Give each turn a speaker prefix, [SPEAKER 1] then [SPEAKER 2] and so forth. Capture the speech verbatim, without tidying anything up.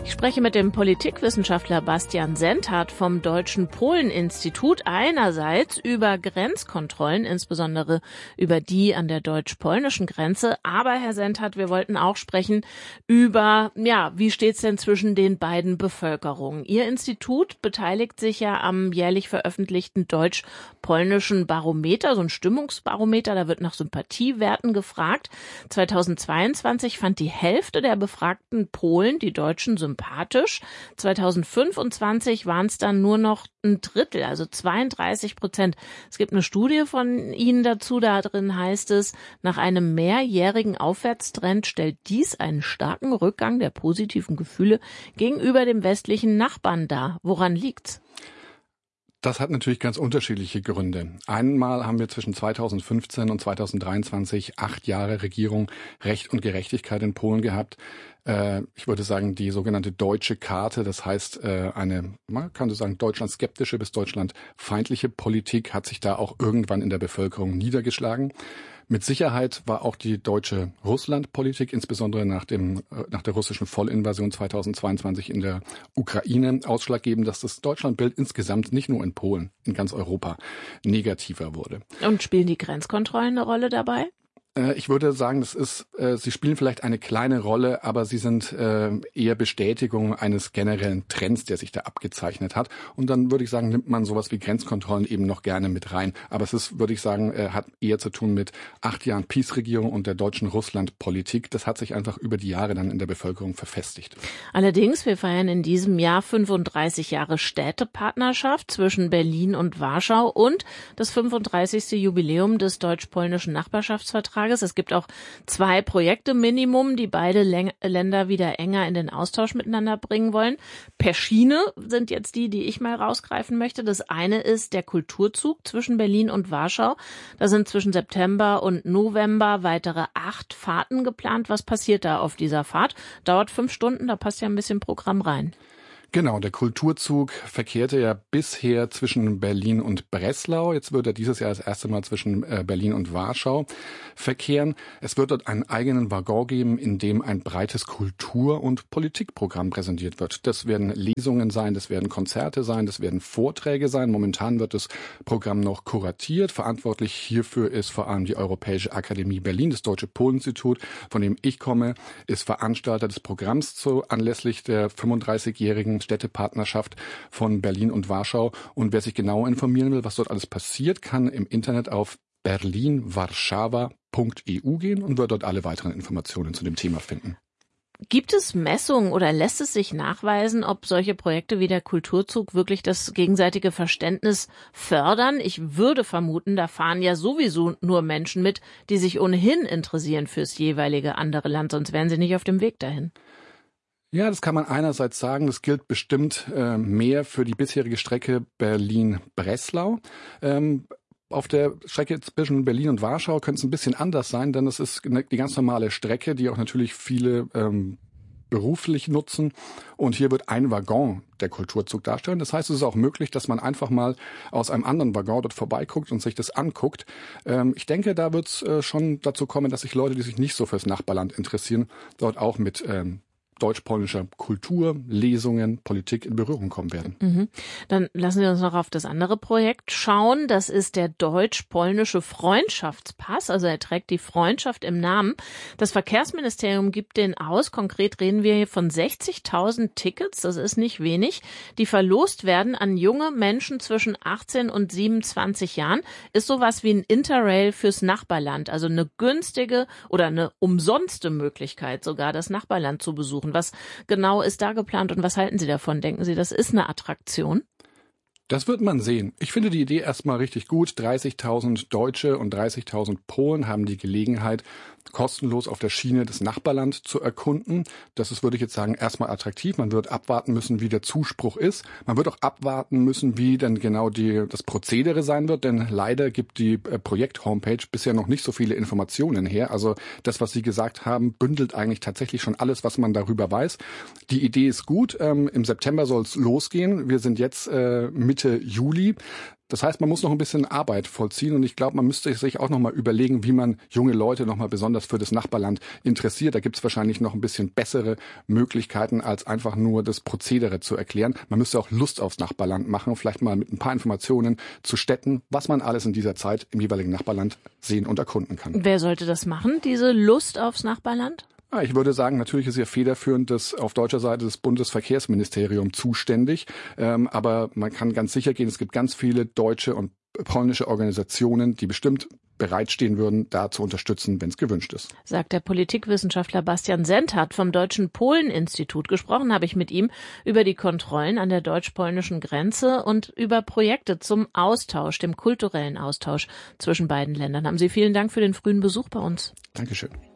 [SPEAKER 1] Ich spreche mit dem Politikwissenschaftler Bastian Senthardt vom Deutschen Polen-Institut einerseits über Grenzkontrollen, insbesondere über die an der deutsch-polnischen Grenze. Aber Herr Senthardt, wir wollten auch sprechen über, ja, wie steht's denn zwischen den beiden Bevölkerungen? Ihr Institut beteiligt sich ja am jährlich veröffentlichten deutsch-polnischen Barometer, so ein Stimmungsbarometer, da wird nach Sympathiewerten gefragt. zweitausendzweiundzwanzig fand die Hälfte der befragten Polen die Deutschen sympathisch. zweitausendfünfundzwanzig waren es dann nur noch ein Drittel, also zweiunddreißig Prozent. Es gibt eine Studie von Ihnen dazu, da drin heißt es, nach einem mehrjährigen Aufwärtstrend stellt dies einen starken Rückgang der positiven Gefühle gegenüber dem westlichen Nachbarn dar. Woran liegt's?
[SPEAKER 2] Das hat natürlich ganz unterschiedliche Gründe. Einmal haben wir zwischen zweitausendfünfzehn und zweitausenddreiundzwanzig acht Jahre Regierung Recht und Gerechtigkeit in Polen gehabt. Ich würde sagen, die sogenannte deutsche Karte, das heißt eine, man kann so sagen, deutschlandskeptische bis deutschlandfeindliche Politik hat sich da auch irgendwann in der Bevölkerung niedergeschlagen. Mit Sicherheit war auch die deutsche Russlandpolitik, insbesondere nach dem nach der russischen Vollinvasion zweitausendzweiundzwanzig in der Ukraine, ausschlaggebend, dass das Deutschlandbild insgesamt nicht nur in Polen, in ganz Europa negativer wurde.
[SPEAKER 1] Und spielen die Grenzkontrollen eine Rolle dabei?
[SPEAKER 2] Ich würde sagen, das ist, äh, sie spielen vielleicht eine kleine Rolle, aber sie sind äh, eher Bestätigung eines generellen Trends, der sich da abgezeichnet hat. Und dann würde ich sagen, nimmt man sowas wie Grenzkontrollen eben noch gerne mit rein. Aber es ist, würde ich sagen, äh, hat eher zu tun mit acht Jahren Peace-Regierung und der deutschen Russland-Politik. Das hat sich einfach über die Jahre dann in der Bevölkerung verfestigt.
[SPEAKER 1] Allerdings, wir feiern in diesem Jahr fünfunddreißig Jahre Städtepartnerschaft zwischen Berlin und Warschau und das fünfunddreißigste Jubiläum des deutsch-polnischen Nachbarschaftsvertrags. Es gibt auch zwei Projekte Minimum, die beide Läng- Länder wieder enger in den Austausch miteinander bringen wollen. Per Schiene sind jetzt die, die ich mal rausgreifen möchte. Das eine ist der Kulturzug zwischen Berlin und Warschau. Da sind zwischen September und November weitere acht Fahrten geplant. Was passiert da auf dieser Fahrt? Dauert fünf Stunden, da passt ja ein bisschen Programm rein.
[SPEAKER 2] Genau, der Kulturzug verkehrte ja bisher zwischen Berlin und Breslau. Jetzt wird er dieses Jahr das erste Mal zwischen Berlin und Warschau verkehren. Es wird dort einen eigenen Waggon geben, in dem ein breites Kultur- und Politikprogramm präsentiert wird. Das werden Lesungen sein, das werden Konzerte sein, das werden Vorträge sein. Momentan wird das Programm noch kuratiert. Verantwortlich hierfür ist vor allem die Europäische Akademie Berlin, das Deutsche Polen-Institut, von dem ich komme, ist Veranstalter des Programms zu anlässlich der fünfunddreißigjährigen Städtepartnerschaft von Berlin und Warschau. Und wer sich genauer informieren will, was dort alles passiert, kann im Internet auf berlin warszawa punkt e u gehen und wird dort alle weiteren Informationen zu dem Thema finden.
[SPEAKER 1] Gibt es Messungen oder lässt es sich nachweisen, ob solche Projekte wie der Kulturzug wirklich das gegenseitige Verständnis fördern? Ich würde vermuten, da fahren ja sowieso nur Menschen mit, die sich ohnehin interessieren fürs jeweilige andere Land, sonst wären sie nicht auf dem Weg dahin.
[SPEAKER 2] Ja, das kann man einerseits sagen. Das gilt bestimmt äh, mehr für die bisherige Strecke Berlin-Breslau. Ähm, auf der Strecke zwischen Berlin und Warschau könnte es ein bisschen anders sein, denn es ist die ganz normale Strecke, die auch natürlich viele ähm, beruflich nutzen. Und hier wird ein Waggon der Kulturzug darstellen. Das heißt, es ist auch möglich, dass man einfach mal aus einem anderen Waggon dort vorbeiguckt und sich das anguckt. Ähm, ich denke, da wird es äh, schon dazu kommen, dass sich Leute, die sich nicht so fürs Nachbarland interessieren, dort auch mit ähm, deutsch-polnischer Kultur, Lesungen, Politik in Berührung kommen werden.
[SPEAKER 1] Mhm. Dann lassen wir uns noch auf das andere Projekt schauen. Das ist der deutsch-polnische Freundschaftspass. Also er trägt die Freundschaft im Namen. Das Verkehrsministerium gibt den aus. Konkret reden wir hier von sechzigtausend Tickets. Das ist nicht wenig. Die verlost werden an junge Menschen zwischen achtzehn und siebenundzwanzig Jahren. Ist sowas wie ein Interrail fürs Nachbarland. Also eine günstige oder eine umsonste Möglichkeit, sogar das Nachbarland zu besuchen. Was genau ist da geplant und was halten Sie davon? Denken Sie, das ist eine Attraktion?
[SPEAKER 2] Das wird man sehen. Ich finde die Idee erstmal richtig gut. dreißigtausend Deutsche und dreißigtausend Polen haben die Gelegenheit, kostenlos auf der Schiene das Nachbarland zu erkunden. Das ist, würde ich jetzt sagen, erstmal attraktiv. Man wird abwarten müssen, wie der Zuspruch ist. Man wird auch abwarten müssen, wie denn genau die, das Prozedere sein wird, denn leider gibt die äh, Projekt-Homepage bisher noch nicht so viele Informationen her. Also das, was Sie gesagt haben, bündelt eigentlich tatsächlich schon alles, was man darüber weiß. Die Idee ist gut. Ähm, im September soll es losgehen. Wir sind jetzt äh, Mitte Juli. Das heißt, man muss noch ein bisschen Arbeit vollziehen und ich glaube, man müsste sich auch noch mal überlegen, wie man junge Leute noch mal besonders für das Nachbarland interessiert. Da gibt es wahrscheinlich noch ein bisschen bessere Möglichkeiten, als einfach nur das Prozedere zu erklären. Man müsste auch Lust aufs Nachbarland machen, vielleicht mal mit ein paar Informationen zu Städten, was man alles in dieser Zeit im jeweiligen Nachbarland sehen und erkunden kann.
[SPEAKER 1] Wer sollte das machen, diese Lust aufs Nachbarland?
[SPEAKER 2] Ich würde sagen, natürlich ist ja federführend das auf deutscher Seite das Bundesverkehrsministerium zuständig. Ähm, aber man kann ganz sicher gehen, es gibt ganz viele deutsche und polnische Organisationen, die bestimmt bereitstehen würden, da zu unterstützen, wenn es gewünscht ist.
[SPEAKER 1] Sagt der Politikwissenschaftler Bastian Sendhardt vom Deutschen Polen-Institut. Gesprochen habe ich mit ihm über die Kontrollen an der deutsch-polnischen Grenze und über Projekte zum Austausch, dem kulturellen Austausch zwischen beiden Ländern. Haben Sie vielen Dank für den frühen Besuch bei uns.
[SPEAKER 2] Dankeschön.